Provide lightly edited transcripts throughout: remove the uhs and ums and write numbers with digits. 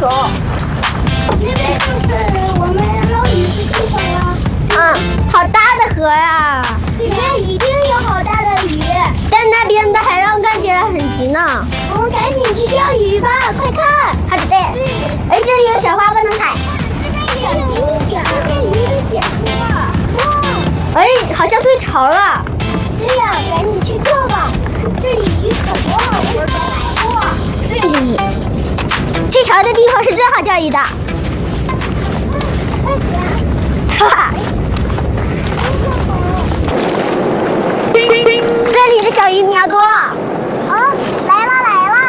手。 那边就是我们捞鱼的地方了。 好大的河呀！ 里面一定有好大的鱼。 但那边的海浪看起来很急呢。 我们赶紧去钓鱼吧，快看！ 好的。哎，这里有小花不能踩。 小心一点，这鱼都解出了。哇！ 哎，好像退潮了。 对呀，赶紧去钓吧。这里鱼可多了，我们来过。 对，退潮的地方是最好钓鱼的。 快点！ 哈哈。这里的小鱼苗多。 来了！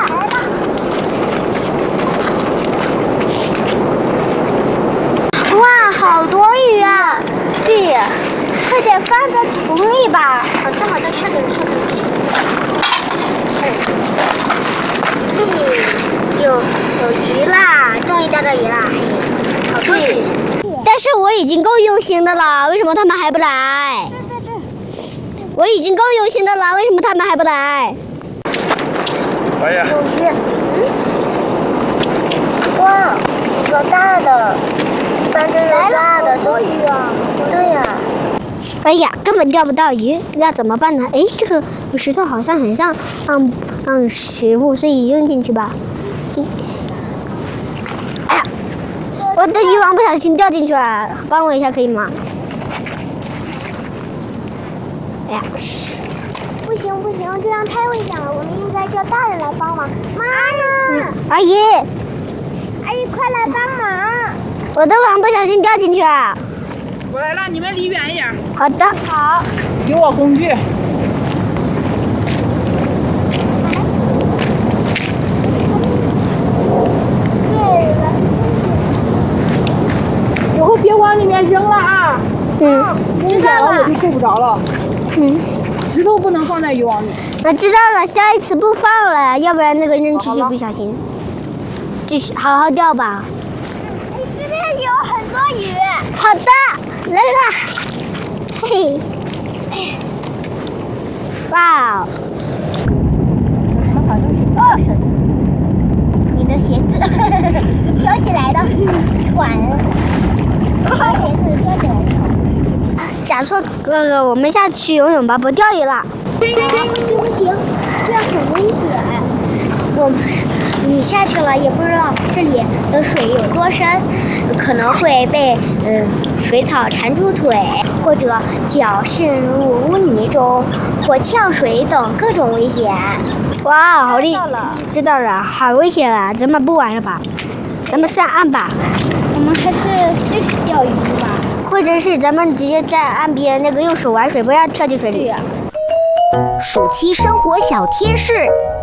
哇，好多鱼啊！ 对呀， 快点放在桶里吧。 好的，快点收。有鱼啦，终于钓到鱼啦！好多鱼。但是我已经够用心的了，为什么他们还不来？我已经够用心的了，为什么他们还不来？ 哎呀， 有鱼。哇，好大的！一般这种大的多鱼啊。对呀。 哎呀，根本钓不到鱼，那怎么办呢？哎，这个石头好像很像食物，所以扔进去吧。哎呀，我的渔网不小心掉进去了，帮我一下可以吗？哎呀， 不行，这样太危险了，我们应该叫大人来帮忙。妈呀！ 阿姨， 快来帮忙！ 我的网不小心掉进去了。 我来了，你们离远一点。 好的， 好。 给我工具。以后别往里面扔了啊！ 知道了。 我就睡不着了。石头不能放在渔网里。 我知道了，下一次不放了，要不然那个扔出去不小心。继续好好钓吧。 这边有很多鱼。 好的，来了。嘿，哇你的鞋子飘起来的船，把鞋子飘起来的。 假错哥哥，我们下去游泳吧，不钓鱼了。 不行，这样很危险。你下去了也不知道这里的水有多深，可能会被水草缠住腿，或者脚陷入污泥中，或呛水等各种危险。 哇，好厉害！知道了，好危险啊！咱们不玩了吧？咱们上岸吧。 我们还是继续钓鱼吧。 或者是咱们直接在岸边那个用手玩水，不要跳进水里。 暑期生活小贴士。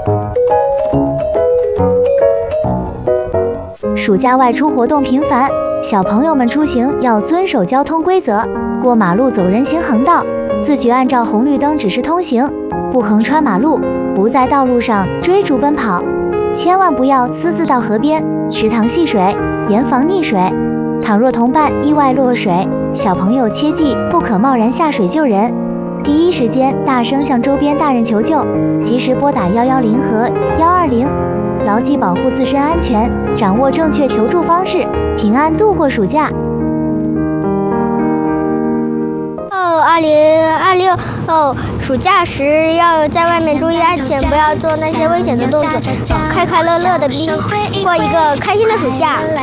暑假外出活动频繁，小朋友们出行要遵守交通规则，过马路走人行横道，自觉按照红绿灯指示通行，不横穿马路，不在道路上追逐奔跑，千万不要私自到河边、池塘戏水，严防溺水。倘若同伴意外落水，小朋友切记不可贸然下水救人，第一时间大声向周边大人求救，及时拨打110和120，牢记保护自身安全，掌握正确求助方式，平安度过暑假。 2026暑假时要在外面注意安全，不要做那些危险的动作，快快乐乐的过一个开心的暑假。